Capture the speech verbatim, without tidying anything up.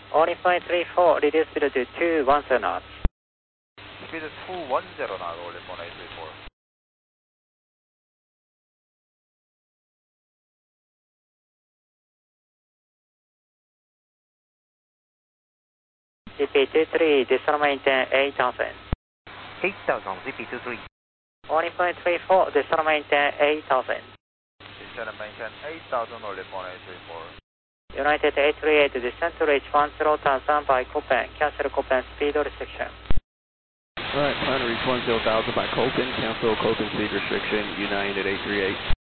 Only point three four, reduce speed to two one zero knots. Speed two one zero knots, only one eight three four. Z P two three, decimal maintain eight thousand. eight thousand, Z P two three. Only point three four, decimal maintain eight thousand. Descend maintain eight thousand, only one eight three four. United eight three eight, descend to reach one zero thousand by Copen. Cancel Copen speed restriction. Alright, plan to reach one zero thousand by Copen. Cancel Copen speed restriction. United eight three eight.